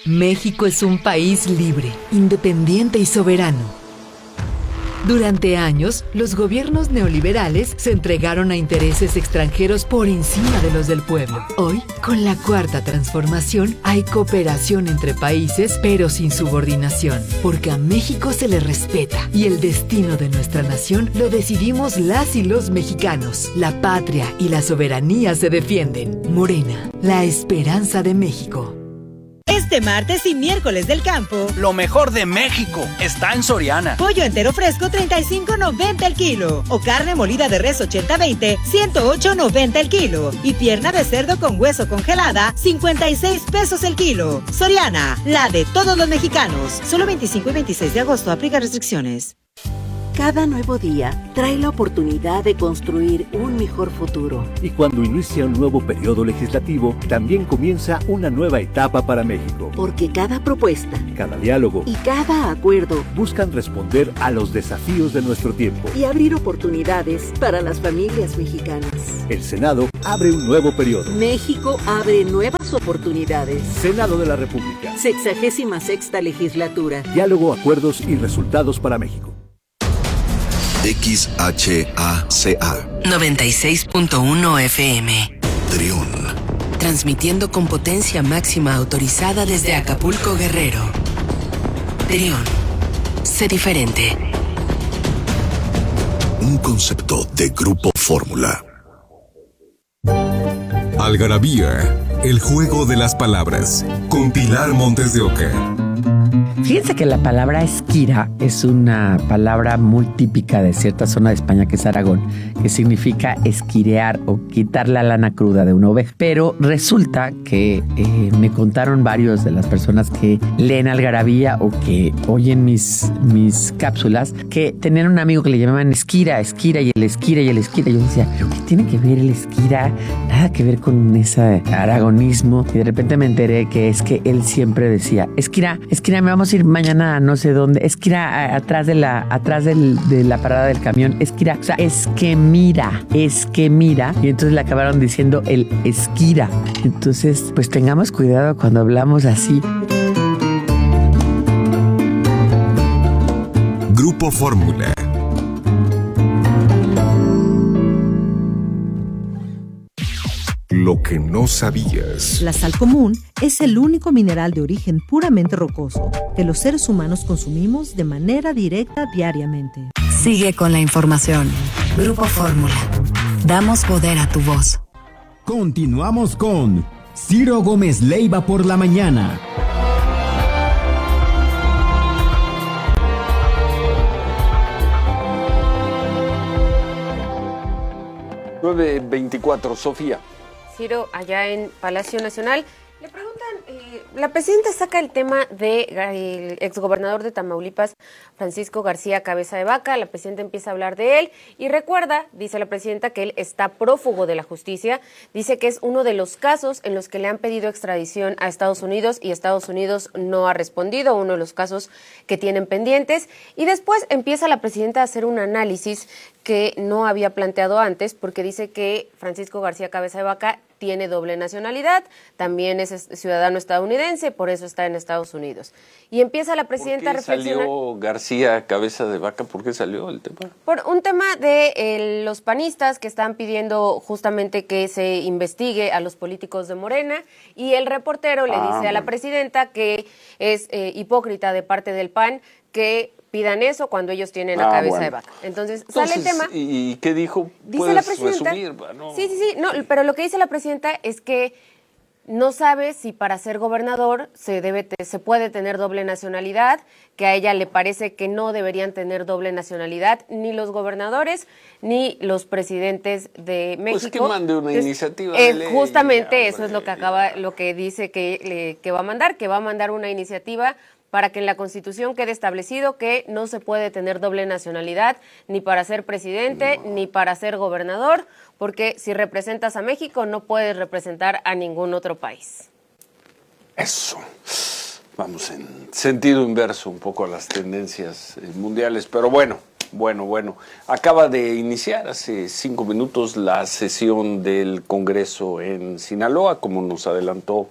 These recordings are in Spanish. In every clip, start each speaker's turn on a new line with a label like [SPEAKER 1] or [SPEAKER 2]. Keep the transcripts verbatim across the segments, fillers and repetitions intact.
[SPEAKER 1] México es un país libre, independiente y soberano. Durante años, los gobiernos neoliberales se entregaron a intereses extranjeros por encima de los del pueblo. Hoy, con la Cuarta Transformación, hay cooperación entre países, pero sin subordinación, porque a México se le respeta y el destino de nuestra nación lo decidimos las y los mexicanos. La patria y la soberanía se defienden. Morena, la esperanza de México.
[SPEAKER 2] Este martes y miércoles del campo,
[SPEAKER 3] lo mejor de México está en Soriana.
[SPEAKER 2] Pollo entero fresco treinta y cinco noventa el kilo. O carne molida de res ochenta veinte, ciento ocho noventa el kilo. Y pierna de cerdo con hueso congelada, cincuenta y seis pesos el kilo. Soriana, la de todos los mexicanos. Solo veinticinco y veintiséis de agosto, aplica restricciones.
[SPEAKER 4] Cada nuevo día trae la oportunidad de construir un mejor futuro.
[SPEAKER 5] Y cuando inicia un nuevo periodo legislativo, también comienza una nueva etapa para México.
[SPEAKER 4] Porque cada propuesta,
[SPEAKER 5] cada diálogo
[SPEAKER 4] y cada acuerdo
[SPEAKER 5] buscan responder a los desafíos de nuestro tiempo
[SPEAKER 4] y abrir oportunidades para las familias mexicanas.
[SPEAKER 5] El Senado abre un nuevo periodo.
[SPEAKER 4] México abre nuevas oportunidades.
[SPEAKER 5] Senado de la República.
[SPEAKER 4] Sexagésima sexta legislatura.
[SPEAKER 5] Diálogo, acuerdos y resultados para México.
[SPEAKER 6] X H A C A
[SPEAKER 7] noventa y seis punto uno F M.
[SPEAKER 6] Trión.
[SPEAKER 7] Transmitiendo con potencia máxima autorizada desde Acapulco, Guerrero. Trión. Sé diferente.
[SPEAKER 6] Un concepto de Grupo Fórmula.
[SPEAKER 8] Algarabía, el juego de las palabras, con Pilar Montes de Oca.
[SPEAKER 9] Fíjense que la palabra esquira es una palabra muy típica de cierta zona de España, que es Aragón, que significa esquirear o quitar la lana cruda de una oveja. Pero resulta que eh, me contaron varios de las personas que leen Algarabía o que oyen mis, mis cápsulas, que tenían un amigo que le llamaban esquira, esquira y el esquira y el esquira. Y yo decía, ¿pero qué tiene que ver el esquira? Nada que ver con ese aragonismo. Y de repente me enteré que es que él siempre decía, esquira, esquira, me vamos a ir mañana a no sé dónde, es que irá atrás de la atrás del, de la parada del camión, es que irá, o sea, es que mira, es que mira, y entonces le acabaron diciendo el esquira. Entonces, pues tengamos cuidado cuando hablamos así.
[SPEAKER 8] Grupo Fórmula. Lo que no sabías.
[SPEAKER 10] La sal común es el único mineral de origen puramente rocoso que los seres humanos consumimos de manera directa diariamente.
[SPEAKER 7] Sigue con la información. Grupo Fórmula. Damos poder a tu voz.
[SPEAKER 11] Continuamos con Ciro Gómez Leiva por la mañana.
[SPEAKER 12] nueve veinticuatro, Sofía.
[SPEAKER 13] Ciro, allá en Palacio Nacional, le preguntan, eh, la presidenta saca el tema del de, exgobernador de Tamaulipas, Francisco García Cabeza de Vaca. La presidenta empieza a hablar de él y recuerda, dice la presidenta, que él está prófugo de la justicia. Dice que es uno de los casos en los que le han pedido extradición a Estados Unidos y Estados Unidos no ha respondido, uno de los casos que tienen pendientes. Y después empieza la presidenta a hacer un análisis que no había planteado antes, porque dice que Francisco García Cabeza de Vaca tiene doble nacionalidad, también es ciudadano estadounidense, por eso está en Estados Unidos. Y empieza la presidenta a reflexionar.
[SPEAKER 12] ¿Por qué salió García Cabeza de Vaca? ¿Por qué salió el tema?
[SPEAKER 13] Por un tema de eh, los panistas que están pidiendo justamente que se investigue a los políticos de Morena, y el reportero le ah, dice a la presidenta que es eh, hipócrita de parte del P A N que pidan eso cuando ellos tienen a ah, Cabeza bueno. de Vaca. Entonces, Entonces, sale el tema.
[SPEAKER 12] ¿Y qué dijo?
[SPEAKER 13] Dice la presidenta. Resumir, no. Sí, sí, sí. No, pero lo que dice la presidenta es que no sabe si para ser gobernador se debe se puede tener doble nacionalidad, que a ella le parece que no deberían tener doble nacionalidad ni los gobernadores ni los presidentes de México.
[SPEAKER 12] Pues que mande una Entonces, iniciativa
[SPEAKER 13] eh,
[SPEAKER 12] de ley.
[SPEAKER 13] Justamente
[SPEAKER 12] Ya,
[SPEAKER 13] eso es lo que acaba, lo que dice que, le, que va a mandar, que va a mandar una iniciativa para que en la Constitución quede establecido que no se puede tener doble nacionalidad ni para ser presidente no. ni para ser gobernador, porque si representas a México no puedes representar a ningún otro país.
[SPEAKER 12] Eso. Vamos en sentido inverso un poco a las tendencias mundiales, pero bueno, bueno, bueno. Acaba de iniciar hace cinco minutos la sesión del Congreso en Sinaloa, como nos adelantó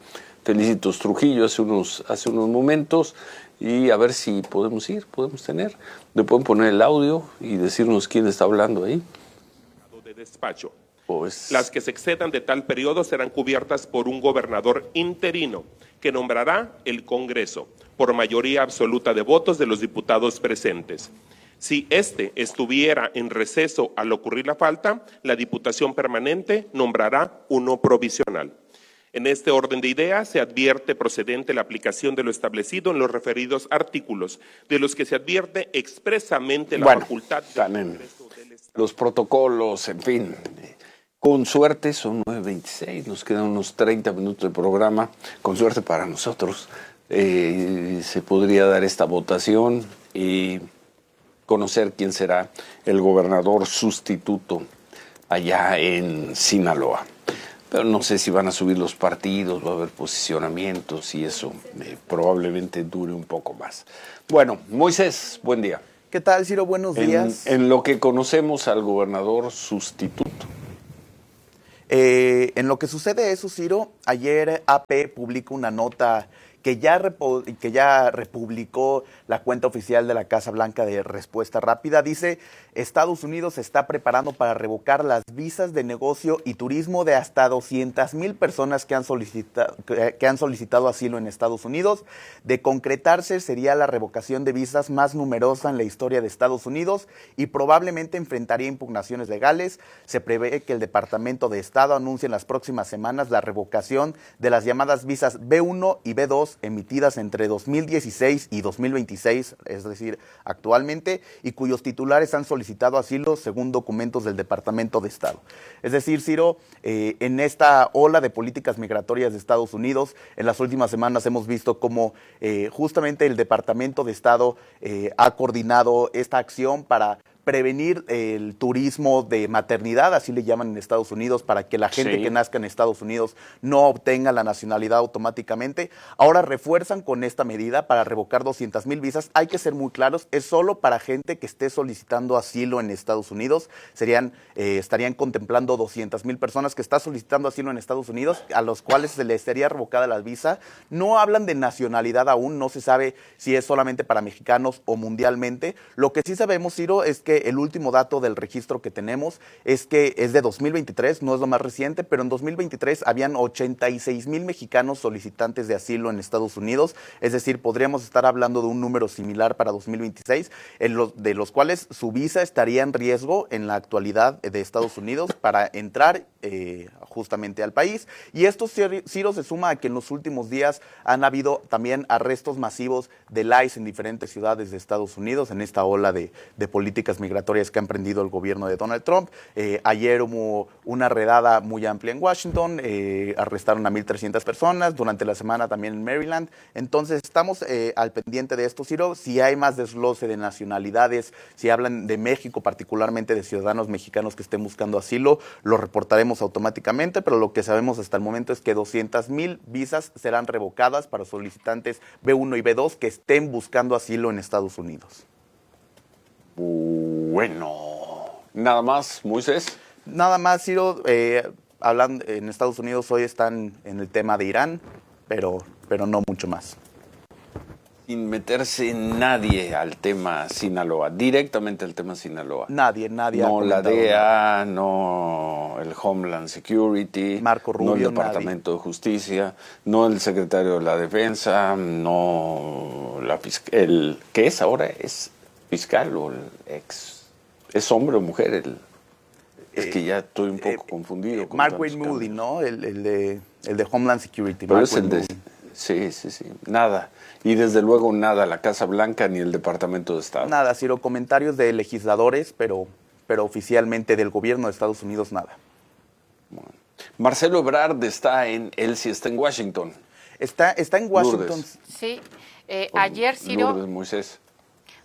[SPEAKER 12] Felicitos Trujillo hace unos, hace unos momentos, y a ver si podemos ir, podemos tener. Le pueden poner el audio y decirnos quién está hablando ahí.
[SPEAKER 14] De despacho.
[SPEAKER 12] Pues...
[SPEAKER 14] Las que se excedan de tal periodo serán cubiertas por un gobernador interino que nombrará el Congreso por mayoría absoluta de votos de los diputados presentes. Si éste estuviera en receso al ocurrir la falta, la Diputación Permanente nombrará uno provisional. En este orden de ideas se advierte procedente la aplicación de lo establecido en los referidos artículos, de los que se advierte expresamente la
[SPEAKER 12] bueno,
[SPEAKER 14] facultad
[SPEAKER 12] del Congreso del Estado. Los protocolos, en fin. Con suerte son nueve veintiséis, nos quedan unos treinta minutos de programa. Con suerte para nosotros eh, se podría dar esta votación y conocer quién será el gobernador sustituto allá en Sinaloa. Pero no sé si van a subir los partidos, va a haber posicionamientos y eso eh, probablemente dure un poco más. Bueno, Moisés, buen día.
[SPEAKER 15] ¿Qué tal, Ciro? Buenos días.
[SPEAKER 12] En, en lo que conocemos al gobernador sustituto.
[SPEAKER 15] Eh, en lo que sucede eso, Ciro, ayer A P publica una nota que ya, repo, que ya republicó la cuenta oficial de la Casa Blanca de Respuesta Rápida. Dice, Estados Unidos se está preparando para revocar las visas de negocio y turismo de hasta doscientas mil personas que han, solicitado, que han solicitado asilo en Estados Unidos. De concretarse, sería la revocación de visas más numerosa en la historia de Estados Unidos y probablemente enfrentaría impugnaciones legales. Se prevé que el Departamento de Estado anuncie en las próximas semanas la revocación de las llamadas visas B uno y B dos emitidas entre dos mil dieciséis y dos mil veintiséis, es decir, actualmente, y cuyos titulares han solicitado asilo según documentos del Departamento de Estado. Es decir, Ciro, eh, en esta ola de políticas migratorias de Estados Unidos, en las últimas semanas hemos visto cómo eh, justamente el Departamento de Estado eh, ha coordinado esta acción para prevenir el turismo de maternidad, así le llaman en Estados Unidos, para que la gente sí. que nazca en Estados Unidos no obtenga la nacionalidad automáticamente. Ahora refuerzan con esta medida para revocar doscientas mil visas. Hay que ser muy claros, es solo para gente que esté solicitando asilo en Estados Unidos. Serían, eh, estarían contemplando doscientas mil personas que están solicitando asilo en Estados Unidos, a los cuales se les sería revocada la visa. No hablan de nacionalidad aún, no se sabe si es solamente para mexicanos o mundialmente. Lo que sí sabemos, Ciro, es que el último dato del registro que tenemos es que es de dos mil veintitrés, no es lo más reciente, pero en dos mil veintitrés habían ochenta y seis mil mexicanos solicitantes de asilo en Estados Unidos, es decir, podríamos estar hablando de un número similar para dos mil veintiséis, en los, de los cuales su visa estaría en riesgo en la actualidad de Estados Unidos para entrar eh, justamente al país. Y esto, Ciro, se suma a que en los últimos días han habido también arrestos masivos del I C E en diferentes ciudades de Estados Unidos, en esta ola de, de políticas migratorias migratorias que ha emprendido el gobierno de Donald Trump. Eh, ayer hubo una redada muy amplia en Washington, eh, arrestaron a mil trescientas personas, durante la semana también en Maryland. Entonces estamos eh, al pendiente de esto, Ciro. Si hay más desglose de nacionalidades, si hablan de México, particularmente de ciudadanos mexicanos que estén buscando asilo, lo reportaremos automáticamente, pero lo que sabemos hasta el momento es que doscientas mil visas serán revocadas para solicitantes B uno y B dos que estén buscando asilo en Estados Unidos.
[SPEAKER 12] Bueno, nada más, Moisés.
[SPEAKER 15] Nada más, Ciro, eh, hablando en Estados Unidos hoy están en el tema de Irán, pero, pero no mucho más.
[SPEAKER 12] Sin meterse nadie al tema Sinaloa, directamente al tema Sinaloa.
[SPEAKER 15] Nadie, nadie.
[SPEAKER 12] No la D E A, no el Homeland Security,
[SPEAKER 15] Marco Rubio,
[SPEAKER 12] no el Departamento nadie. de Justicia, no el Secretario de la Defensa, no la el ¿qué es ahora? ¿Es fiscal o el ex? ¿Es hombre o mujer? El, es eh, que ya estoy un poco eh, confundido. Con
[SPEAKER 15] Mark Wayne Moody, ¿no? El, el, de, el de Homeland Security.
[SPEAKER 12] Pero es el de, sí, sí, sí. Nada. Y desde luego nada, la Casa Blanca ni el Departamento de Estado.
[SPEAKER 15] Nada, Ciro, comentarios de legisladores, pero, pero oficialmente del gobierno de Estados Unidos nada.
[SPEAKER 12] Bueno. Marcelo Ebrard está en, él sí está en Washington.
[SPEAKER 15] Está, está en Washington.
[SPEAKER 13] Lourdes. Sí, eh, ayer, Ciro.
[SPEAKER 12] Lourdes, Moisés.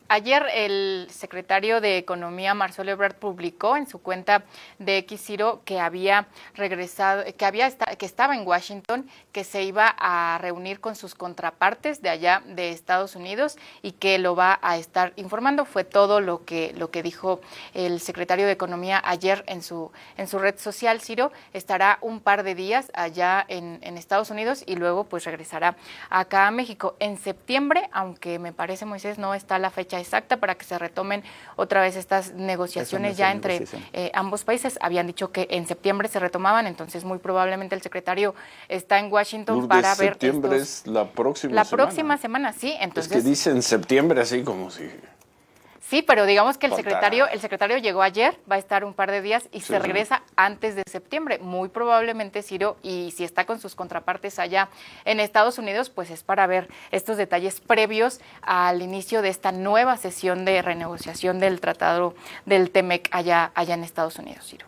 [SPEAKER 16] Ayer el secretario de Economía, Marcelo Ebrard, publicó en su cuenta de X, Ciro, que había regresado, que había que estaba en Washington, que se iba a reunir con sus contrapartes de allá de Estados Unidos y que lo va a estar informando. Fue todo lo que lo que dijo el secretario de Economía ayer en su en su red social. Ciro estará un par de días allá en, en Estados Unidos y luego pues regresará acá a México en septiembre, aunque me parece, Moisés, no está la fecha exacta para que se retomen otra vez estas negociaciones ya entre eh, ambos países. Habían dicho que en septiembre se retomaban, entonces muy probablemente el secretario está en Washington Lourdes, para ver
[SPEAKER 12] septiembre
[SPEAKER 16] estos,
[SPEAKER 12] es la próxima
[SPEAKER 16] la
[SPEAKER 12] semana.
[SPEAKER 16] próxima semana, sí. Entonces,
[SPEAKER 12] es que dicen septiembre así como si...
[SPEAKER 16] Sí, pero digamos que el
[SPEAKER 12] Faltará.
[SPEAKER 16] secretario el secretario llegó ayer, va a estar un par de días y sí, se regresa sí. antes de septiembre. Muy probablemente, Ciro, y si está con sus contrapartes allá en Estados Unidos, pues es para ver estos detalles previos al inicio de esta nueva sesión de renegociación del tratado del T-MEC allá, allá en Estados Unidos, Ciro.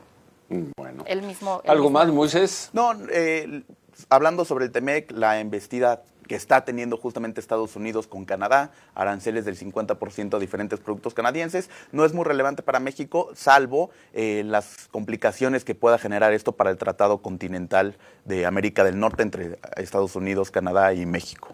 [SPEAKER 12] Bueno.
[SPEAKER 16] El mismo, el
[SPEAKER 12] ¿Algo
[SPEAKER 16] mismo...
[SPEAKER 12] más, Moisés?
[SPEAKER 15] No, eh, hablando sobre el T-MEC, la embestida que está teniendo justamente Estados Unidos con Canadá, aranceles del cincuenta por ciento a diferentes productos canadienses, no es muy relevante para México, salvo eh, las complicaciones que pueda generar esto para el Tratado Continental de América del Norte entre Estados Unidos, Canadá y México.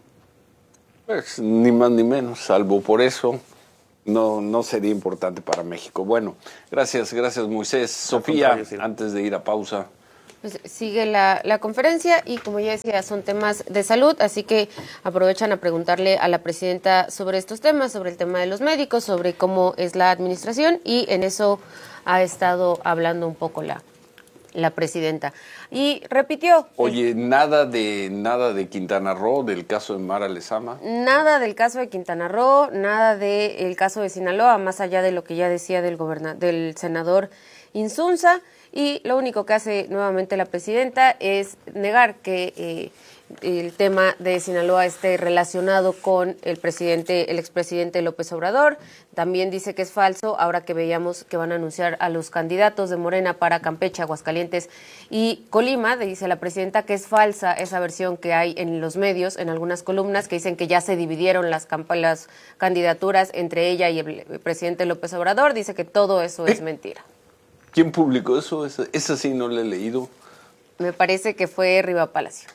[SPEAKER 12] Pues ni más ni menos, salvo por eso, no, no sería importante para México. Bueno, gracias, gracias Moisés. Sofía, antes de ir a pausa.
[SPEAKER 13] Pues sigue la, la conferencia y, como ya decía, son temas de salud, así que aprovechan a preguntarle a la presidenta sobre estos temas, sobre el tema de los médicos, sobre cómo es la administración, y en eso ha estado hablando un poco la, la presidenta. Y repitió...
[SPEAKER 12] Oye, el... nada de nada de Quintana Roo, del caso de Mara Lezama.
[SPEAKER 13] Nada del caso de Quintana Roo, nada del caso de Sinaloa, más allá de lo que ya decía del, goberna, del senador Insunza. Y lo único que hace nuevamente la presidenta es negar que eh, el tema de Sinaloa esté relacionado con el presidente, el expresidente López Obrador. También dice que es falso, ahora que veíamos que van a anunciar a los candidatos de Morena para Campeche, Aguascalientes y Colima. Dice la presidenta que es falsa esa versión que hay en los medios, en algunas columnas, que dicen que ya se dividieron las, las candidaturas entre ella y el presidente López Obrador. Dice que todo eso es mentira.
[SPEAKER 12] ¿Quién publicó eso? Esa, esa sí no la he leído.
[SPEAKER 13] Me parece que fue Riva Palacio.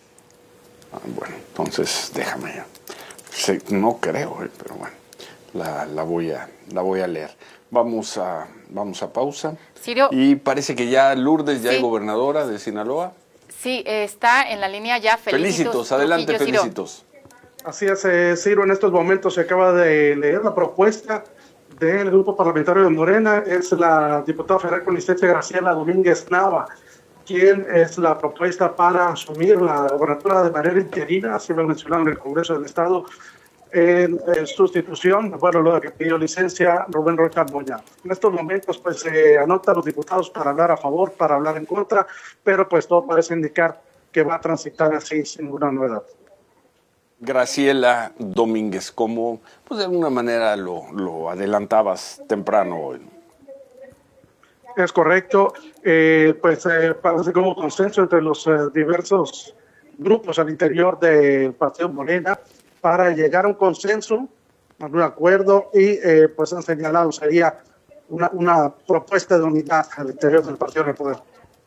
[SPEAKER 12] Ah, bueno, entonces déjame ya. Sí, no creo, eh, pero bueno, la, la, voy a, la voy a leer. Vamos a, vamos a pausa.
[SPEAKER 16] Ciro,
[SPEAKER 12] y parece que ya Lourdes ya
[SPEAKER 16] sí.
[SPEAKER 12] es gobernadora de Sinaloa.
[SPEAKER 16] Sí, está en la línea ya.
[SPEAKER 12] Felicitos, adelante, felicitos.
[SPEAKER 17] Así es, eh, Ciro, en estos momentos se acaba de leer la propuesta del Grupo Parlamentario de Morena. Es la diputada federal con licencia Graciela Domínguez Nava, quien es la propuesta para asumir la gobernatura de manera interina, así lo mencionaron en el Congreso del Estado, en, en sustitución, bueno, lo que pidió licencia Rubén Rocha Moya. En estos momentos, pues, se eh, anotan los diputados para hablar a favor, para hablar en contra, pero pues todo parece indicar que va a transitar así sin ninguna novedad.
[SPEAKER 12] Graciela Domínguez, como pues de alguna manera lo, lo adelantabas temprano hoy.
[SPEAKER 17] Es correcto, eh, pues eh, parece como consenso entre los eh, diversos grupos al interior del Partido Morena para llegar a un consenso, a un acuerdo, y eh, pues han señalado sería una, una propuesta de unidad al interior del Partido del Poder.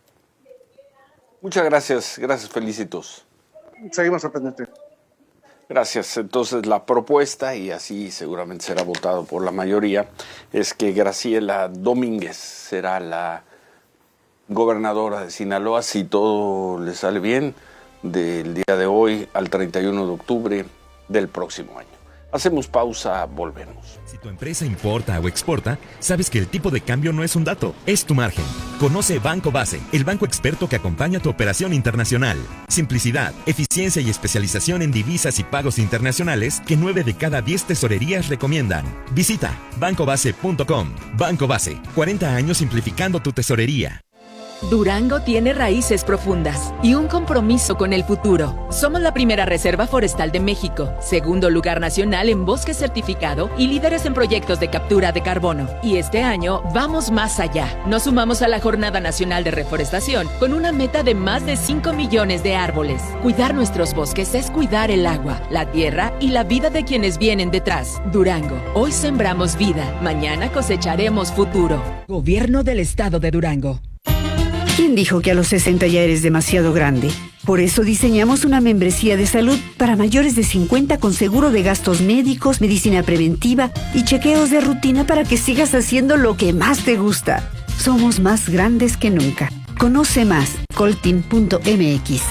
[SPEAKER 12] Muchas gracias, gracias, felicitos.
[SPEAKER 17] Seguimos al pendiente.
[SPEAKER 12] Gracias. Entonces la propuesta, y así seguramente será votado por la mayoría, es que Graciela Domínguez será la gobernadora de Sinaloa, si todo le sale bien, del día de hoy al treinta y uno de octubre del próximo año. Hacemos pausa, volvemos.
[SPEAKER 18] Si tu empresa importa o exporta, sabes que el tipo de cambio no es un dato, es tu margen. Conoce Banco Base, el banco experto que acompaña tu operación internacional. Simplicidad, eficiencia y especialización en divisas y pagos internacionales que nueve de cada diez tesorerías recomiendan. Visita banco base punto com. Banco Base, cuarenta años simplificando tu tesorería.
[SPEAKER 1] Durango tiene raíces profundas y un compromiso con el futuro. Somos la primera reserva forestal de México, segundo lugar nacional en bosque certificado y líderes en proyectos de captura de carbono. Y este año vamos más allá. Nos sumamos a la Jornada Nacional de Reforestación con una meta de más de cinco millones de árboles. Cuidar nuestros bosques es cuidar el agua, la tierra y la vida de quienes vienen detrás. Durango, hoy sembramos vida, mañana cosecharemos futuro. Gobierno del Estado de Durango.
[SPEAKER 19] ¿Quién dijo que a los sesenta ya eres demasiado grande? Por eso diseñamos una membresía de salud para mayores de cincuenta con seguro de gastos médicos, medicina preventiva y chequeos de rutina para que sigas haciendo lo que más te gusta. Somos más grandes que nunca. Conoce más, coltin punto m x.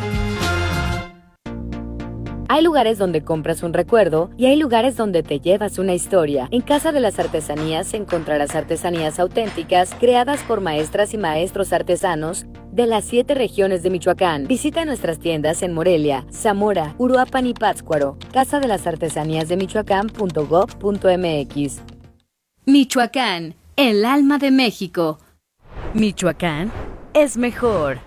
[SPEAKER 20] Hay lugares donde compras un recuerdo y hay lugares donde te llevas una historia. En Casa de las Artesanías encontrarás artesanías auténticas creadas por maestras y maestros artesanos de las siete regiones de Michoacán. Visita nuestras tiendas en Morelia, Zamora, Uruapan y Pátzcuaro. Casa de las Artesanías de Michoacán punto gob punto m x.
[SPEAKER 21] Michoacán, el alma de México. Michoacán es mejor.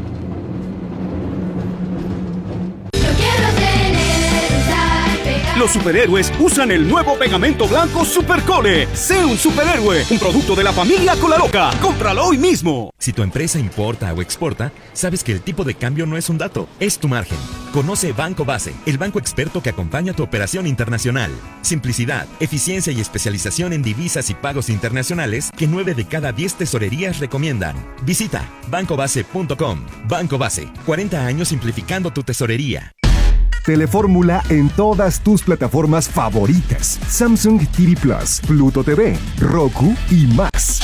[SPEAKER 22] Los superhéroes usan el nuevo pegamento blanco Supercole. Sé un superhéroe, un producto de la familia Colaloca. Cómpralo hoy mismo.
[SPEAKER 18] Si tu empresa importa o exporta, sabes que el tipo de cambio no es un dato, es tu margen. Conoce Banco Base, el banco experto que acompaña tu operación internacional. Simplicidad, eficiencia y especialización en divisas y pagos internacionales que nueve de cada diez tesorerías recomiendan. Visita banco base punto com. Banco Base, cuarenta años simplificando tu tesorería.
[SPEAKER 23] Telefórmula en todas tus plataformas favoritas. Samsung T V Plus, Pluto T V, Roku y más.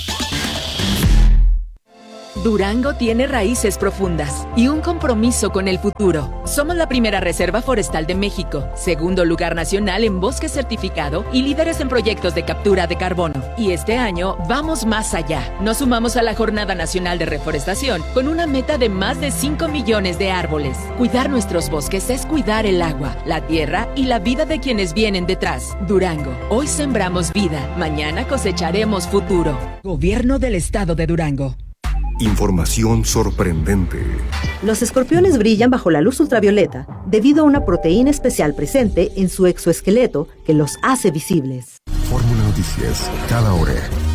[SPEAKER 1] Durango tiene raíces profundas y un compromiso con el futuro. Somos la primera reserva forestal de México, segundo lugar nacional en bosque certificado y líderes en proyectos de captura de carbono. Y este año vamos más allá. Nos sumamos a la Jornada Nacional de Reforestación con una meta de más de cinco millones de árboles. Cuidar nuestros bosques es cuidar el agua, la tierra y la vida de quienes vienen detrás. Durango, hoy sembramos vida, mañana cosecharemos futuro. Gobierno del Estado de Durango.
[SPEAKER 6] Información sorprendente.
[SPEAKER 10] Los escorpiones brillan bajo la luz ultravioleta debido a una proteína especial presente en su exoesqueleto que los hace visibles.
[SPEAKER 6] Fórmula Noticias, cada hora.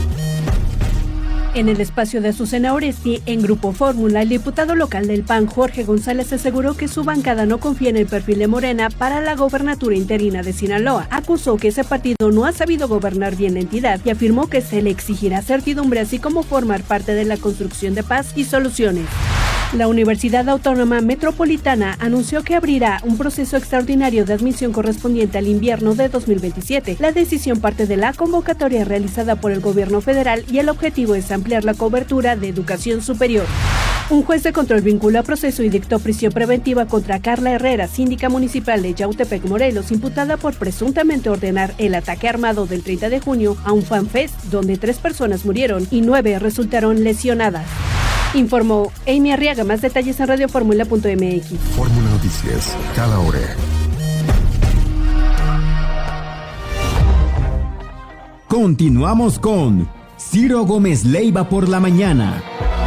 [SPEAKER 24] En el espacio de Azucena Oresti, en Grupo Fórmula, el diputado local del P A N, Jorge González, aseguró que su bancada no confía en el perfil de Morena para la gobernatura interina de Sinaloa. Acusó que ese partido no ha sabido gobernar bien la entidad y afirmó que se le exigirá certidumbre así como formar parte de la construcción de paz y soluciones. La Universidad Autónoma Metropolitana anunció que abrirá un proceso extraordinario de admisión correspondiente al invierno de dos mil veintisiete. La decisión parte de la convocatoria realizada por el gobierno federal y el objetivo es ampliar la cobertura de educación superior. Un juez de control vinculó a proceso y dictó prisión preventiva contra Carla Herrera, síndica municipal de Yautepec, Morelos, imputada por presuntamente ordenar el ataque armado del treinta de junio a un fanfest donde tres personas murieron y nueve resultaron lesionadas. Informó Amy Arriaga. Más detalles en radio fórmula punto m x.
[SPEAKER 6] Fórmula Noticias, cada hora.
[SPEAKER 11] Continuamos con Ciro Gómez Leiva por la mañana.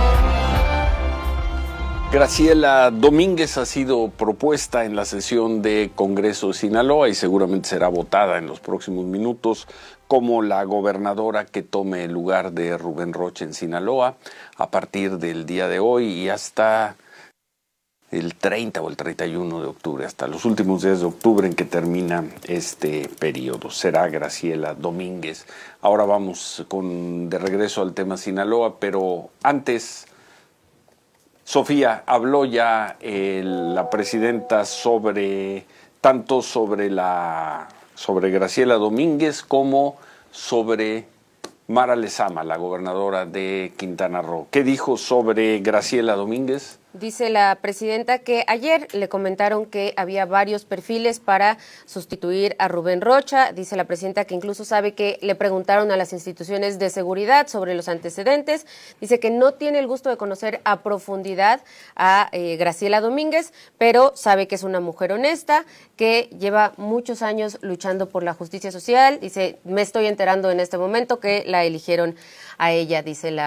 [SPEAKER 12] Graciela Domínguez ha sido propuesta en la sesión de Congreso de Sinaloa y seguramente será votada en los próximos minutos como la gobernadora que tome el lugar de Rubén Rocha en Sinaloa a partir del día de hoy y hasta el treinta o el treinta y uno de octubre, hasta los últimos días de octubre en que termina este periodo. Será Graciela Domínguez. Ahora vamos con de regreso al tema Sinaloa, pero antes, Sofía, habló ya el, la presidenta sobre tanto sobre la sobre Graciela Domínguez como sobre Mara Lezama, la gobernadora de Quintana Roo. ¿Qué dijo sobre Graciela Domínguez?
[SPEAKER 13] Dice la presidenta que ayer le comentaron que había varios perfiles para sustituir a Rubén Rocha. Dice la presidenta que incluso sabe que le preguntaron a las instituciones de seguridad sobre los antecedentes. Dice que no tiene el gusto de conocer a profundidad a eh, Graciela Domínguez, pero sabe que es una mujer honesta, que lleva muchos años luchando por la justicia social. Dice, me estoy enterando en este momento que la eligieron a ella, dice la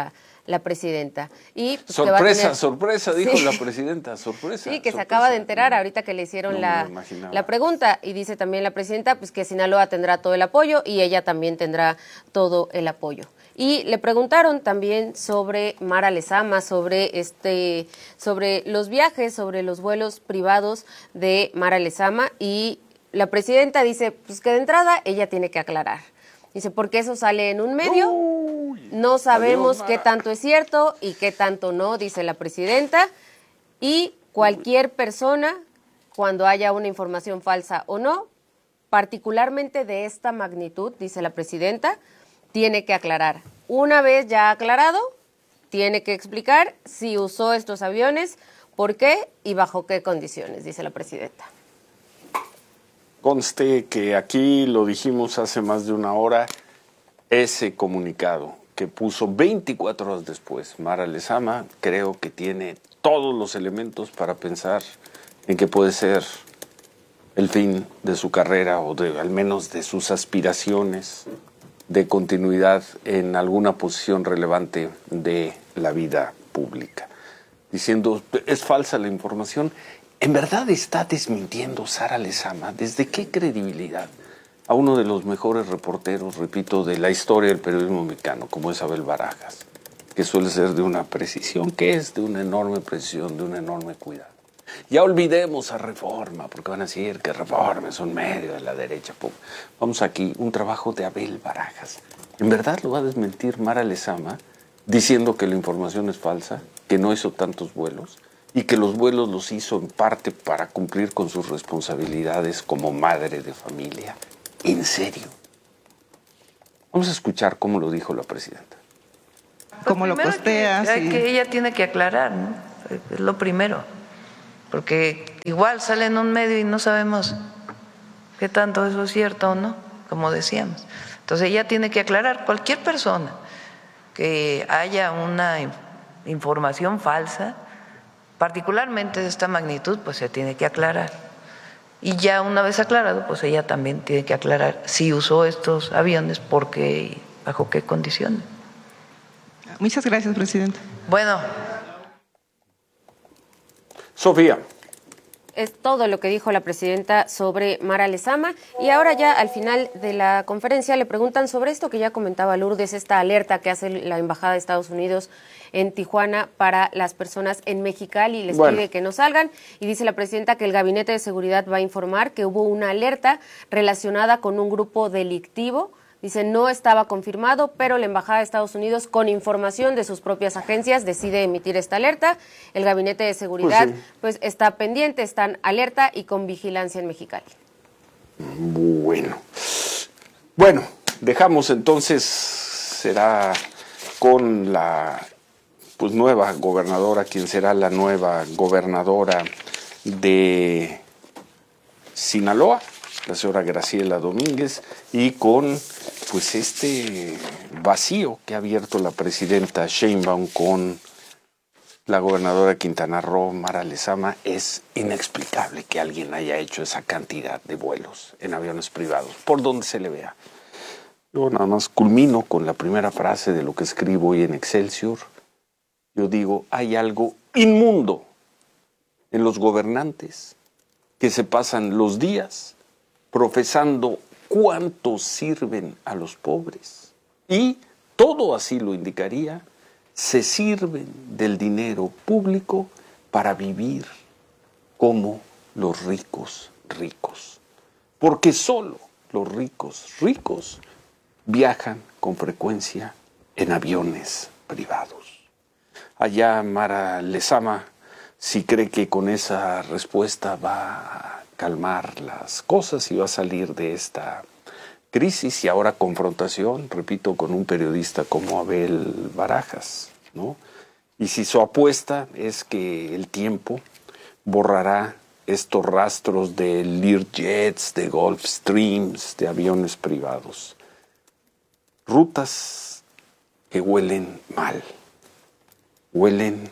[SPEAKER 13] la presidenta. Y pues,
[SPEAKER 12] sorpresa,
[SPEAKER 13] que va a tener...
[SPEAKER 12] sorpresa, dijo
[SPEAKER 13] sí.
[SPEAKER 12] la presidenta, sorpresa.
[SPEAKER 13] Sí, que
[SPEAKER 12] sorpresa.
[SPEAKER 13] se acaba de enterar ahorita que le hicieron
[SPEAKER 12] no
[SPEAKER 13] la, la pregunta. Y dice también la presidenta pues que Sinaloa tendrá todo el apoyo y ella también tendrá todo el apoyo. Y le preguntaron también sobre Mara Lezama, sobre este, sobre los viajes, sobre los vuelos privados de Mara Lezama, y la presidenta dice pues que de entrada ella tiene que aclarar. Dice, porque eso sale en un medio, Uy, no sabemos adiós, qué tanto es cierto y qué tanto no, dice la presidenta, y cualquier persona, cuando haya una información falsa o no, particularmente de esta magnitud, dice la presidenta, tiene que aclarar. Una vez ya aclarado, tiene que explicar si usó estos aviones, por qué y bajo qué condiciones, dice la presidenta.
[SPEAKER 12] Conste que aquí lo dijimos hace más de una hora, ese comunicado que puso veinticuatro horas después Mara Lezama, creo que tiene todos los elementos para pensar en que puede ser el fin de su carrera o de al menos de sus aspiraciones de continuidad en alguna posición relevante de la vida pública. Diciendo, es falsa la información. ¿En verdad está desmintiendo Sara Lezama? ¿Desde qué credibilidad? A uno de los mejores reporteros, repito, de la historia del periodismo mexicano, como es Abel Barajas, que suele ser de una precisión, que es de una enorme precisión, de un enorme cuidado. Ya olvidemos a Reforma, porque van a decir que Reforma es un medio de la derecha. Vamos aquí, un trabajo de Abel Barajas. ¿En verdad lo va a desmentir Mara Lezama diciendo que la información es falsa, que no hizo tantos vuelos y que los vuelos los hizo en parte para cumplir con sus responsabilidades como madre de familia? ¿En serio? Vamos a escuchar cómo lo dijo la presidenta.
[SPEAKER 2] Como lo costeas. Que, y... que ella tiene que aclarar, ¿no? Es lo primero. Porque igual sale en un medio y no sabemos qué tanto eso es cierto o no, como decíamos. Entonces ella tiene que aclarar, cualquier persona que haya una información falsa, particularmente de esta magnitud, pues se tiene que aclarar. Y ya una vez aclarado, pues ella también tiene que aclarar si usó estos aviones, por qué y bajo qué condiciones. Muchas gracias, presidenta. Bueno.
[SPEAKER 12] Sofía.
[SPEAKER 13] Es todo lo que dijo la presidenta sobre Mara Lezama. Y ahora ya al final de la conferencia le preguntan sobre esto que ya comentaba Lourdes, esta alerta que hace la Embajada de Estados Unidos en Tijuana para las personas en Mexicali. Les bueno. pide que no salgan. Y dice la presidenta que el Gabinete de Seguridad va a informar que hubo una alerta relacionada con un grupo delictivo. Dice, no estaba confirmado, pero la Embajada de Estados Unidos, con información de sus propias agencias, decide emitir esta alerta. El Gabinete de Seguridad, pues, sí. pues está pendiente, están alerta y con vigilancia en Mexicali.
[SPEAKER 12] Bueno. Bueno, dejamos entonces, será con la pues nueva gobernadora, quien será la nueva gobernadora de Sinaloa, la señora Graciela Domínguez, y con pues este vacío que ha abierto la presidenta Sheinbaum con la gobernadora de Quintana Roo, Mara Lezama. Es inexplicable que alguien haya hecho esa cantidad de vuelos en aviones privados, por donde se le vea. Yo nada más culmino con la primera frase de lo que escribo hoy en Excelsior. Yo digo, hay algo inmundo en los gobernantes que se pasan los días profesando cuánto sirven a los pobres. Y todo así lo indicaría, se sirven del dinero público para vivir como los ricos ricos. Porque solo los ricos ricos viajan con frecuencia en aviones privados. Allá Mara Lezama, si cree que con esa respuesta va a calmar las cosas y va a salir de esta crisis y ahora confrontación, repito, con un periodista como Abel Barajas, ¿no? Y si su apuesta es que el tiempo borrará estos rastros de Learjets, de Gulfstreams, de aviones privados. Rutas que huelen mal, huelen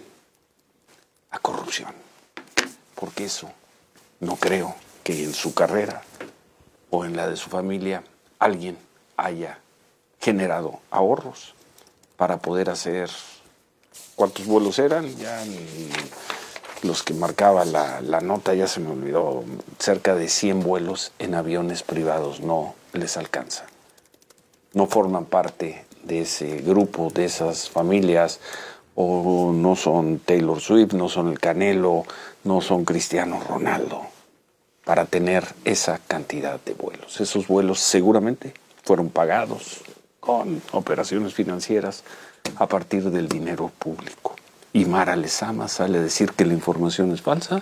[SPEAKER 12] a corrupción, porque eso no creo que en su carrera o en la de su familia alguien haya generado ahorros para poder hacer ¿Cuántos vuelos eran? Ya los que marcaba la, la nota, ya se me olvidó, cerca de cien vuelos en aviones privados no les alcanza. No forman parte de ese grupo, de esas familias, o no son Taylor Swift, no son el Canelo, no son Cristiano Ronaldo, para tener esa cantidad de vuelos. Esos vuelos seguramente fueron pagados con operaciones financieras a partir del dinero público. Y Mara Lezama sale a decir que la información es falsa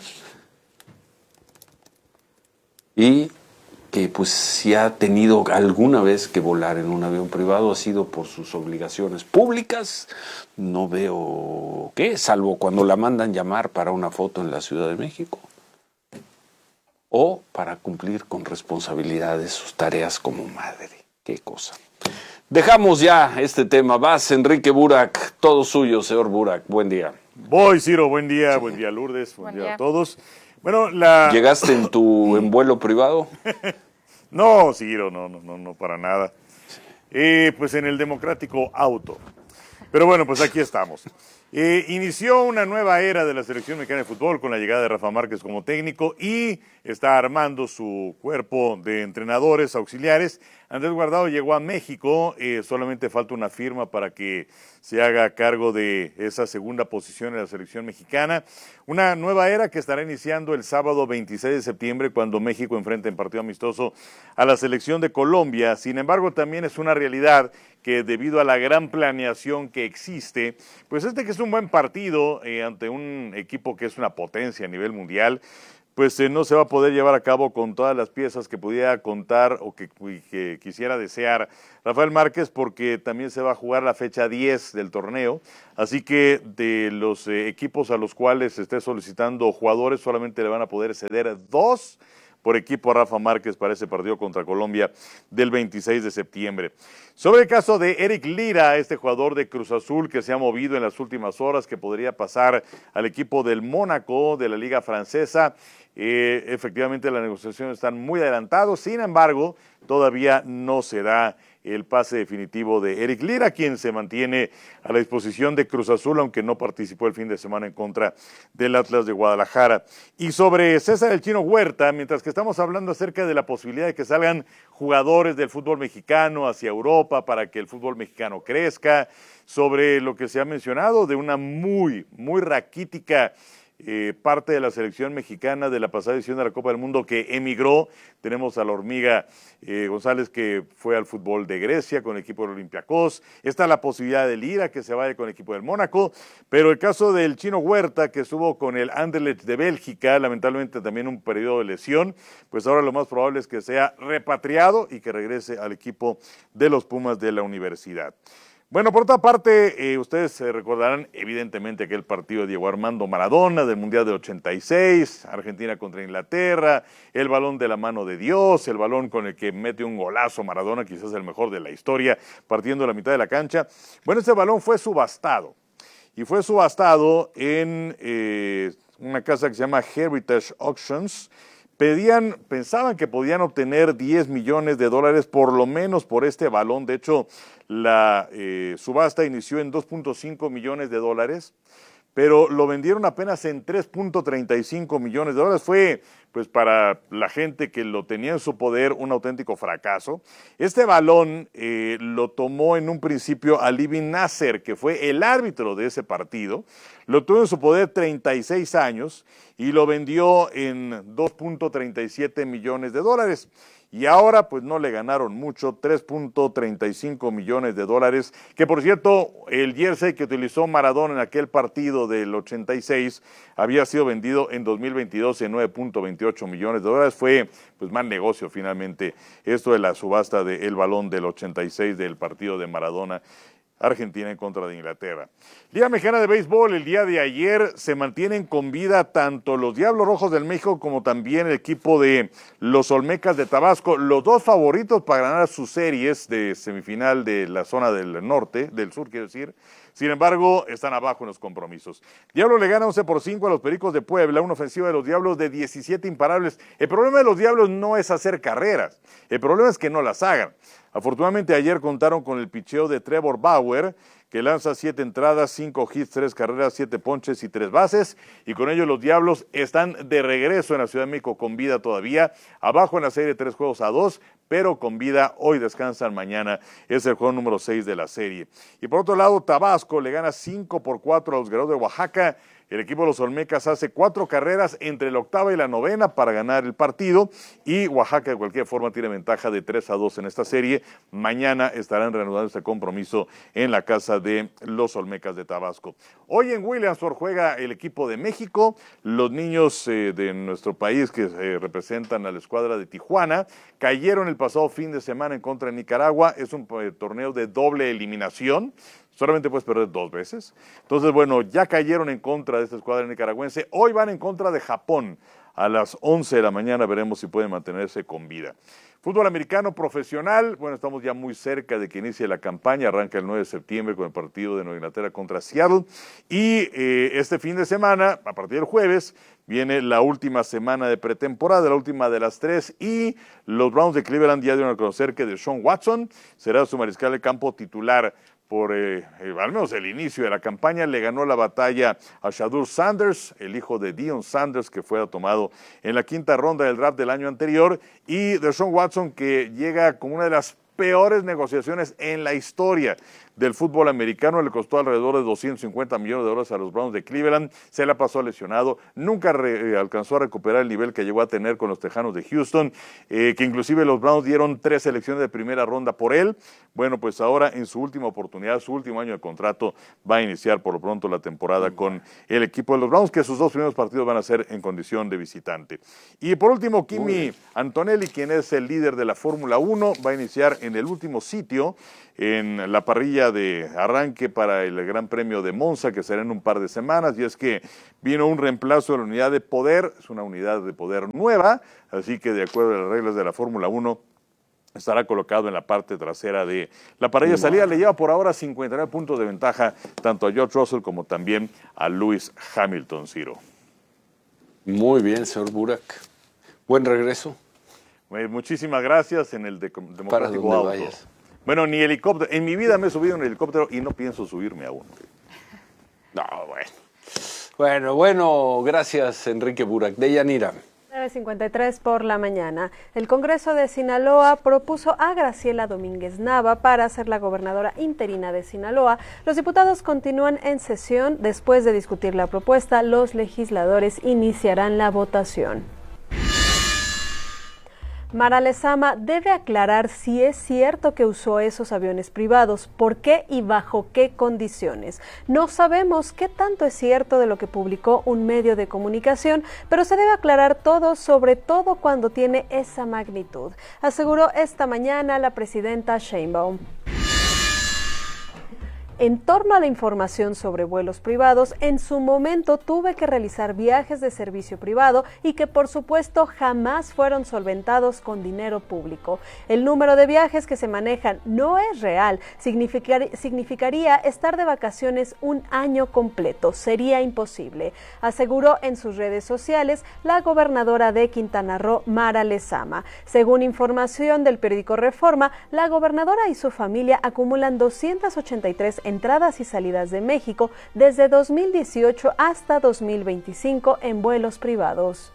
[SPEAKER 12] y que pues si ha tenido alguna vez que volar en un avión privado ha sido por sus obligaciones públicas. No veo qué, salvo cuando la mandan llamar para una foto en la Ciudad de México o para cumplir con responsabilidades sus tareas como madre. Qué cosa. Dejamos ya este tema. Vas, Enrique Burak, todo suyo, señor Burak. Buen día.
[SPEAKER 3] Voy, Ciro, buen día, sí. Buen día, Lourdes, buen, buen día. día a todos. Bueno, la...
[SPEAKER 12] ¿Llegaste en tu en vuelo privado?
[SPEAKER 3] No, Ciro, no, no, no, no para nada. Eh, pues en el democrático auto. Pero bueno, pues aquí estamos. Eh, inició una nueva era de la selección mexicana de fútbol con la llegada de Rafa Márquez como técnico y está armando su cuerpo de entrenadores auxiliares. Andrés Guardado llegó a México, eh, solamente falta una firma para que se haga cargo de esa segunda posición en la selección mexicana. Una nueva era que estará iniciando el sábado veintiséis de septiembre cuando México enfrente en partido amistoso a la selección de Colombia. Sin embargo, también es una realidad que debido a la gran planeación que existe, pues este que es un buen partido eh, ante un equipo que es una potencia a nivel mundial, pues eh, no se va a poder llevar a cabo con todas las piezas que pudiera contar o que, que quisiera desear Rafael Márquez, porque también se va a jugar la fecha diez del torneo, así que de los eh, equipos a los cuales se esté solicitando jugadores solamente le van a poder ceder dos por equipo a Rafa Márquez para ese partido contra Colombia del veintiséis de septiembre. Sobre el caso de Eric Lira, este jugador de Cruz Azul que se ha movido en las últimas horas, que podría pasar al equipo del Mónaco de la Liga Francesa, eh, efectivamente las negociaciones están muy adelantadas, sin embargo, todavía no se da el pase definitivo de Eric Lira, quien se mantiene a la disposición de Cruz Azul, aunque no participó el fin de semana en contra del Atlas de Guadalajara. Y sobre César el Chino Huerta, mientras que estamos hablando acerca de la posibilidad de que salgan jugadores del fútbol mexicano hacia Europa para que el fútbol mexicano crezca, sobre lo que se ha mencionado de una muy, muy raquítica Eh, parte de la selección mexicana de la pasada edición de la Copa del Mundo que emigró. Tenemos a la hormiga eh, González que fue al fútbol de Grecia con el equipo del Olympiacos. Está la posibilidad de Lira que se vaya con el equipo del Mónaco, pero el caso del Chino Huerta que estuvo con el Anderlecht de Bélgica, lamentablemente también un periodo de lesión, pues ahora lo más probable es que sea repatriado y que regrese al equipo de los Pumas de la universidad. Bueno, por otra parte, eh, ustedes se recordarán evidentemente aquel partido de Diego Armando Maradona del Mundial del ochenta y seis, Argentina contra Inglaterra, el balón de la mano de Dios, el balón con el que mete un golazo Maradona, quizás el mejor de la historia, partiendo la mitad de la cancha. Bueno, ese balón fue subastado, y fue subastado en eh, una casa que se llama Heritage Auctions. Pedían, pensaban que podían obtener diez millones de dólares por lo menos por este balón. De hecho, la eh, subasta inició en dos punto cinco millones de dólares, pero lo vendieron apenas en tres punto treinta y cinco millones de dólares. Fue, pues, para la gente que lo tenía en su poder, un auténtico fracaso. Este balón eh, lo tomó en un principio Ali Bin Nasser, que fue el árbitro de ese partido. Lo tuvo en su poder treinta y seis años y lo vendió en dos punto treinta y siete millones de dólares. Y ahora pues no le ganaron mucho, tres punto treinta y cinco millones de dólares, que por cierto el jersey que utilizó Maradona en aquel partido del ochenta y seis había sido vendido en dos mil veintidós en nueve punto veintiocho millones de dólares. Fue pues mal negocio finalmente esto de la subasta del balón del ochenta y seis del partido de Maradona, Argentina en contra de Inglaterra. Liga Mexicana de Béisbol, el día de ayer se mantienen con vida tanto los Diablos Rojos del México como también el equipo de los Olmecas de Tabasco, los dos favoritos para ganar sus series de semifinal de la zona del norte, del sur quiero decir. Sin embargo, están abajo en los compromisos. Diablos le gana once por cinco a los Pericos de Puebla, una ofensiva de los Diablos de diecisiete imparables. El problema de los Diablos no es hacer carreras, el problema es que no las hagan. Afortunadamente ayer contaron con el picheo de Trevor Bauer, que lanza siete entradas, cinco hits, tres carreras, siete ponches y tres bases, y con ello los Diablos están de regreso en la Ciudad de México con vida todavía, abajo en la serie tres juegos a dos, pero con vida. Hoy descansan, mañana es el juego número seis de la serie. Y por otro lado, Tabasco le gana cinco por cuatro a los Guerreros de Oaxaca. El equipo de los Olmecas hace cuatro carreras entre la octava y la novena para ganar el partido, y Oaxaca de cualquier forma tiene ventaja de tres a dos en esta serie. Mañana estarán reanudando este compromiso en la casa de los Olmecas de Tabasco. Hoy en Williamsport juega el equipo de México, los niños eh, de nuestro país que eh, representan a la escuadra de Tijuana, cayeron el pasado fin de semana en contra de Nicaragua. Es un eh, torneo de doble eliminación. Solamente puedes perder dos veces. Entonces, bueno, ya cayeron en contra de esta escuadra nicaragüense. Hoy van en contra de Japón. A las once de la mañana veremos si pueden mantenerse con vida. Fútbol americano profesional. Bueno, estamos ya muy cerca de que inicie la campaña. Arranca el nueve de septiembre con el partido de Nueva Inglaterra contra Seattle. Y eh, este fin de semana, a partir del jueves, viene la última semana de pretemporada, la última de las tres, y los Browns de Cleveland ya dieron a conocer que Deshaun Watson será su mariscal de campo titular por eh, eh, al menos el inicio de la campaña. Le ganó la batalla a Shadur Sanders, el hijo de Deion Sanders, que fue tomado en la quinta ronda del draft del año anterior, y Deshaun Watson, que llega con una de las peores negociaciones en la historia del fútbol americano. Le costó alrededor de doscientos cincuenta millones de dólares a los Browns de Cleveland, se la pasó lesionado, nunca re, alcanzó a recuperar el nivel que llegó a tener con los Tejanos de Houston, eh, que inclusive los Browns dieron tres selecciones de primera ronda por él. Bueno, pues ahora en su última oportunidad, su último año de contrato, va a iniciar por lo pronto la temporada con el equipo de los Browns, que sus dos primeros partidos van a ser en condición de visitante. Y por último, Kimi Antonelli, quien es el líder de la Fórmula uno, va a iniciar en el último sitio en la parrilla de arranque para el Gran Premio de Monza, que será en un par de semanas, y es que vino un reemplazo de la unidad de poder. Es una unidad de poder nueva, así que de acuerdo a las reglas de la Fórmula uno, estará colocado en la parte trasera de la parrilla de salida. Le lleva por ahora cincuenta y nueve puntos de ventaja tanto a George Russell como también a Lewis Hamilton, Ciro.
[SPEAKER 12] Muy bien, señor Burak. Buen regreso.
[SPEAKER 3] Eh, muchísimas gracias en el de Democrático
[SPEAKER 12] Para donde
[SPEAKER 3] Auto.
[SPEAKER 12] vayas.
[SPEAKER 3] Bueno, ni helicóptero. En mi vida me he subido en helicóptero y no pienso subirme aún.
[SPEAKER 12] No, bueno. Bueno, bueno, gracias, Enrique Burak. Deyanira.
[SPEAKER 24] nueve cincuenta y tres por la mañana. El Congreso de Sinaloa propuso a Graciela Domínguez Nava para ser la gobernadora interina de Sinaloa. Los diputados continúan en sesión. Después de discutir la propuesta, los legisladores iniciarán la votación. Mara Lezama debe aclarar si es cierto que usó esos aviones privados, por qué y bajo qué condiciones. No sabemos qué tanto es cierto de lo que publicó un medio de comunicación, pero se debe aclarar todo, sobre todo cuando tiene esa magnitud, aseguró esta mañana la presidenta Sheinbaum. En torno a la información sobre vuelos privados, en su momento tuve que realizar viajes de servicio privado y que por supuesto jamás fueron solventados con dinero público. El número de viajes que se manejan no es real, Significar, significaría estar de vacaciones un año completo, sería imposible, aseguró en sus redes sociales la gobernadora de Quintana Roo, Mara Lezama. Según información del periódico Reforma, la gobernadora y su familia acumulan doscientas ochenta y tres entradas y salidas de México desde dos mil dieciocho hasta dos mil veinticinco en vuelos privados.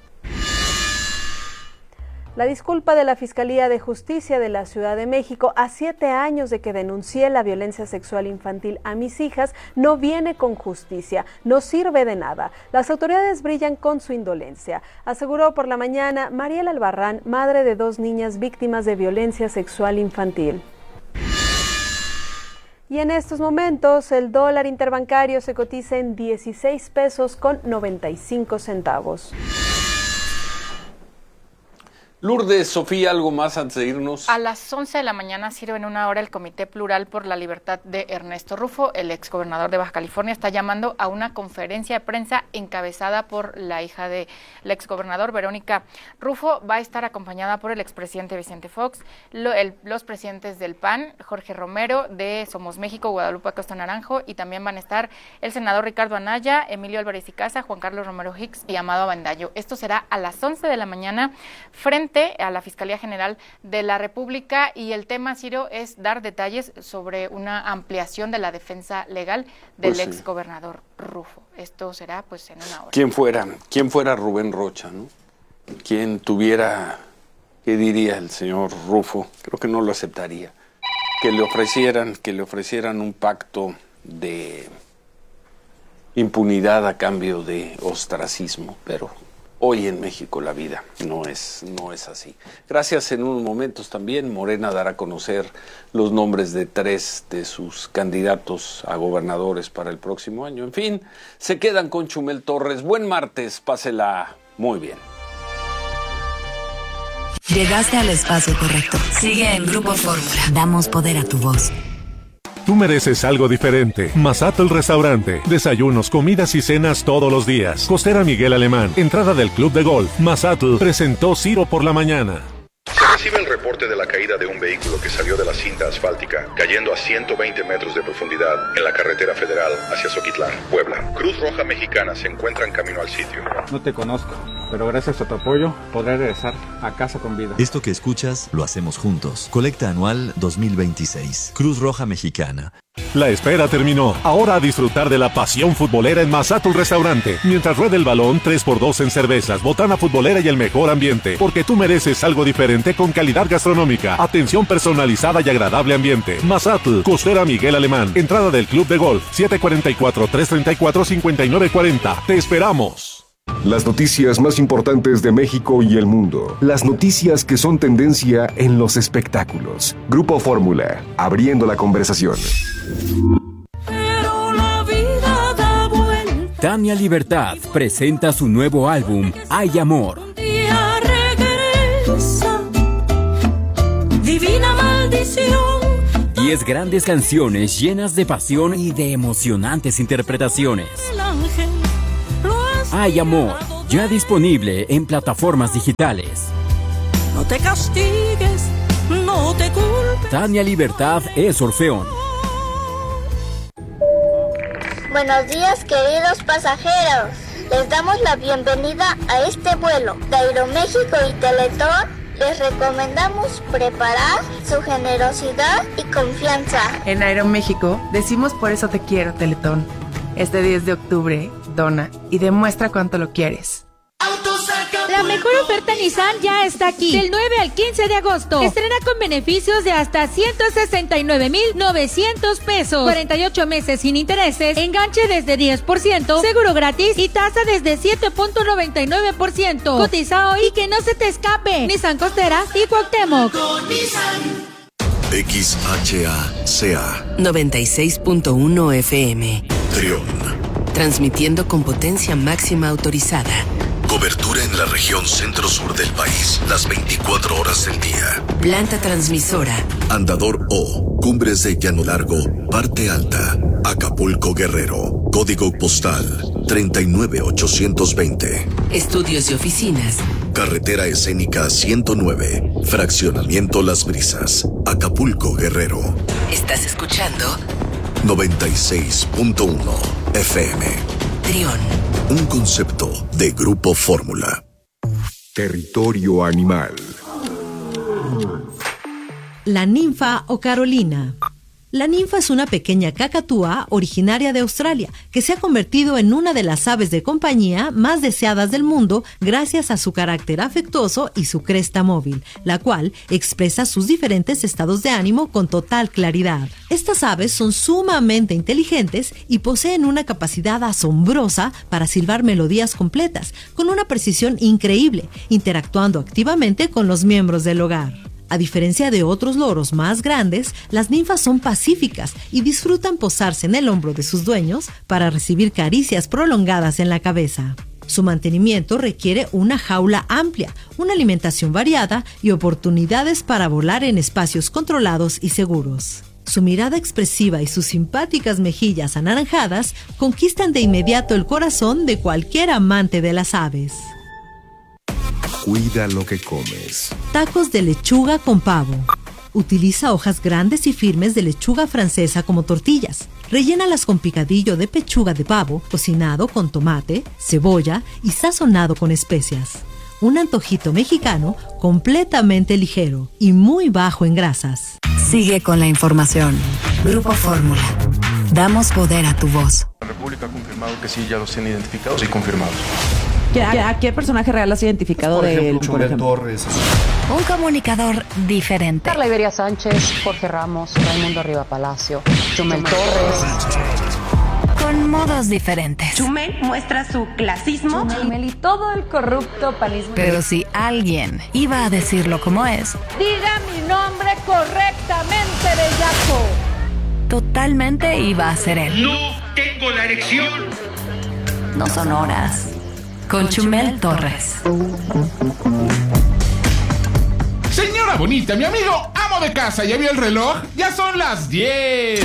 [SPEAKER 24] La disculpa de la Fiscalía de Justicia de la Ciudad de México a siete años de que denuncié la violencia sexual infantil a mis hijas no viene con justicia, no sirve de nada. Las autoridades brillan con su indolencia, aseguró por la mañana Mariela Albarrán, madre de dos niñas víctimas de violencia sexual infantil. Y en estos momentos el dólar interbancario se cotiza en dieciséis pesos con noventa y cinco centavos.
[SPEAKER 12] Lourdes, Sofía, ¿algo más antes de irnos?
[SPEAKER 16] A las once de la mañana sirve en una hora el Comité Plural por la Libertad de Ernesto Rufo. El exgobernador de Baja California está llamando a una conferencia de prensa encabezada por la hija del exgobernador, Verónica Rufo. Va a estar acompañada por el expresidente Vicente Fox, lo, el, los presidentes del P A N, Jorge Romero, de Somos México, Guadalupe Acosta Naranjo, y también van a estar el senador Ricardo Anaya, Emilio Álvarez y Casa, Juan Carlos Romero Hicks y Amado Avendaño. Esto será a las once de la mañana frente ante a la Fiscalía General de la República y el tema, Ciro, es dar detalles sobre una ampliación de la defensa legal del
[SPEAKER 12] Pues sí.
[SPEAKER 16] exgobernador Rufo. Esto será pues en una hora.
[SPEAKER 12] ¿Quién fuera, quién fuera Rubén Rocha, ¿no? ¿Quién tuviera, qué diría el señor Rufo? Creo que no lo aceptaría. Que le ofrecieran, que le ofrecieran un pacto de impunidad a cambio de ostracismo, pero hoy en México la vida no es, no es así. Gracias. En unos momentos también Morena dará a conocer los nombres de tres de sus candidatos a gobernadores para el próximo año. En fin, se quedan con Chumel Torres. Buen martes, pásela muy bien.
[SPEAKER 7] Llegaste al espacio correcto. Sigue en Grupo Fórmula. Damos poder a tu voz.
[SPEAKER 4] Tú mereces algo diferente. Mazatlán Restaurante. Desayunos, comidas y cenas todos los días. Costera Miguel Alemán. Entrada del Club de Golf. Mazatlán presentó Ciro por la mañana.
[SPEAKER 5] Se recibe el reporte de la caída de un vehículo que salió de la cinta asfáltica, cayendo a ciento veinte metros de profundidad en la carretera federal hacia Zoquitlán, Puebla. Cruz Roja Mexicana se encuentra en camino al sitio.
[SPEAKER 8] No te conozco, pero gracias a tu apoyo podré regresar a casa con vida.
[SPEAKER 9] Esto que escuchas lo hacemos juntos. Colecta anual dos mil veintiséis. Cruz Roja Mexicana.
[SPEAKER 4] La espera terminó. Ahora a disfrutar de la pasión futbolera en Mazatlán Restaurante. Mientras rueda el balón, tres por dos en cervezas, botana futbolera y el mejor ambiente. Porque tú mereces algo diferente con calidad gastronómica, atención personalizada y agradable ambiente. Mazatlán, Costera Miguel Alemán. Entrada del Club de Golf, siete cuatro cuatro, tres tres cuatro, cinco nueve cuatro cero. Te esperamos.
[SPEAKER 23] Las noticias más importantes de México y el mundo. Las noticias que son tendencia en los espectáculos. Grupo Fórmula, abriendo la conversación.
[SPEAKER 11] Tania Libertad presenta su nuevo álbum, Hay Amor.
[SPEAKER 25] Divina maldición.
[SPEAKER 11] Diez grandes canciones llenas de pasión y de emocionantes interpretaciones. Hay Amor, ya disponible en plataformas digitales.
[SPEAKER 25] No te castigues, no te culpes.
[SPEAKER 11] Tania Libertad es Orfeón.
[SPEAKER 26] Buenos días, queridos pasajeros. Les damos la bienvenida a este vuelo de Aeroméxico y Teletón. Les recomendamos preparar su generosidad y confianza.
[SPEAKER 27] En Aeroméxico decimos por eso te quiero, Teletón. Este diez de octubre, dona y demuestra cuánto lo quieres.
[SPEAKER 28] La mejor oferta Nissan ya está aquí. Del nueve al quince de agosto. Estrena con beneficios de hasta ciento sesenta y nueve mil novecientos pesos. cuarenta y ocho meses sin intereses. Enganche desde diez por ciento. Seguro gratis y tasa desde siete punto noventa y nueve por ciento. Cotiza hoy y que no se te escape. Nissan Costera y Cuauhtémoc.
[SPEAKER 6] X H A C A
[SPEAKER 7] noventa y seis punto uno F M.
[SPEAKER 6] Trión.
[SPEAKER 7] Transmitiendo con potencia máxima autorizada.
[SPEAKER 6] Cobertura en la región centro-sur del país, las veinticuatro horas del día.
[SPEAKER 7] Planta transmisora.
[SPEAKER 6] Andador O, Cumbres de Llano Largo, Parte Alta, Acapulco, Guerrero. Código postal treinta y nueve ochocientos veinte.
[SPEAKER 7] Estudios y oficinas.
[SPEAKER 6] Carretera escénica ciento nueve, Fraccionamiento Las Brisas, Acapulco, Guerrero.
[SPEAKER 7] ¿Estás escuchando?
[SPEAKER 6] noventa y seis punto uno F M.
[SPEAKER 7] Trión.
[SPEAKER 6] Un concepto de Grupo Fórmula.
[SPEAKER 23] Territorio animal.
[SPEAKER 10] La ninfa o Carolina. La ninfa es una pequeña cacatúa originaria de Australia que se ha convertido en una de las aves de compañía más deseadas del mundo gracias a su carácter afectuoso y su cresta móvil, la cual expresa sus diferentes estados de ánimo con total claridad. Estas aves son sumamente inteligentes y poseen una capacidad asombrosa para silbar melodías completas, con una precisión increíble, interactuando activamente con los miembros del hogar. A diferencia de otros loros más grandes, las ninfas son pacíficas y disfrutan posarse en el hombro de sus dueños para recibir caricias prolongadas en la cabeza. Su mantenimiento requiere una jaula amplia, una alimentación variada y oportunidades para volar en espacios controlados y seguros. Su mirada expresiva y sus simpáticas mejillas anaranjadas conquistan de inmediato el corazón de cualquier amante de las aves.
[SPEAKER 23] Cuida lo que comes.
[SPEAKER 10] Tacos de lechuga con pavo. Utiliza hojas grandes y firmes de lechuga francesa como tortillas. Rellénalas con picadillo de pechuga de pavo, cocinado con tomate, cebolla y sazonado con especias. un antojito mexicano completamente ligero y muy bajo en grasas.
[SPEAKER 7] Sigue con la información. Grupo Fórmula. Damos poder a tu voz.
[SPEAKER 14] La República ha confirmado que sí, ya los tienen identificados y confirmados.
[SPEAKER 15] ¿A, ¿A qué personaje real has identificado?
[SPEAKER 14] Por ejemplo,
[SPEAKER 15] de
[SPEAKER 14] Chumel Torres.
[SPEAKER 7] Un comunicador diferente.
[SPEAKER 17] Carla Iberia Sánchez, Jorge Ramos, Raimundo Arriba Palacio, Chumel Torres.
[SPEAKER 7] Con modos diferentes.
[SPEAKER 17] Chumel muestra su clasismo. Chumel y todo el corrupto panismo.
[SPEAKER 7] Pero si alguien iba a decirlo como es,
[SPEAKER 28] diga mi nombre correctamente, bellaco.
[SPEAKER 7] Totalmente iba a ser él.
[SPEAKER 18] No tengo la erección.
[SPEAKER 7] No son horas. Con Chumel Torres.
[SPEAKER 19] Señora bonita, mi amigo amo de casa, ¿ya vio el reloj? Ya son las diez.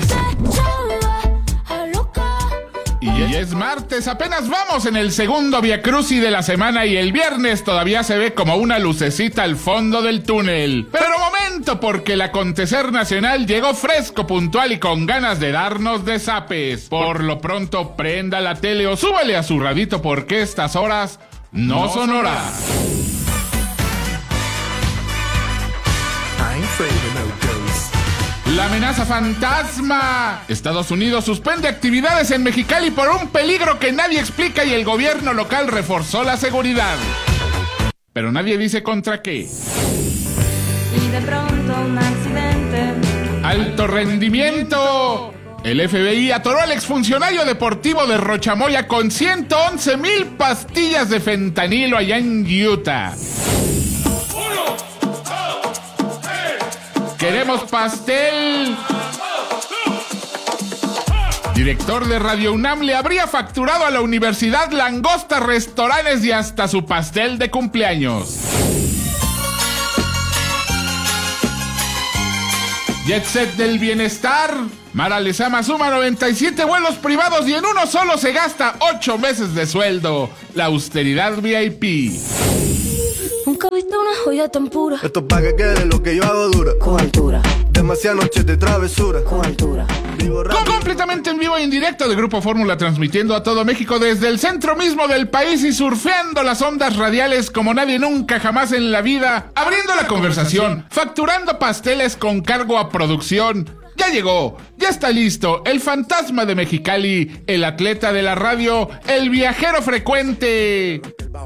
[SPEAKER 19] Y ya es martes, apenas vamos en el segundo Via Crucis de la semana y el viernes todavía se ve como una lucecita al fondo del túnel. Pero momento, porque el acontecer nacional llegó fresco, puntual y con ganas de darnos de zapes. Por lo pronto, prenda la tele o súbale a su radito porque estas horas no, no son horas. La amenaza fantasma. Estados Unidos suspende actividades en Mexicali por un peligro que nadie explica y el gobierno local reforzó la seguridad. Pero nadie dice contra qué.
[SPEAKER 17] Y de pronto un accidente.
[SPEAKER 19] Alto rendimiento. El F B I atoró al exfuncionario deportivo de Rochamoya con ciento once mil pastillas de fentanilo allá en Utah. ¡Queremos pastel! Director de Radio UNAM le habría facturado a la Universidad langostas, restaurantes y hasta su pastel de cumpleaños. Jet Set del Bienestar. Mara Lezama suma noventa y siete vuelos privados y en uno solo se gasta ocho meses de sueldo. La austeridad V I P.
[SPEAKER 17] Nunca he visto una joya tan pura.
[SPEAKER 20] Esto es pa' que quede lo que yo hago dura.
[SPEAKER 17] Con altura.
[SPEAKER 20] Demasiadas noches de travesura.
[SPEAKER 17] Con altura.
[SPEAKER 19] Con completamente en vivo e indirecto de Grupo Fórmula, transmitiendo a todo México desde el centro mismo del país y surfeando las ondas radiales como nadie nunca jamás en la vida, abriendo la conversación, facturando pasteles con cargo a producción. Ya llegó, ya está listo, el fantasma de Mexicali, el atleta de la radio, el viajero frecuente.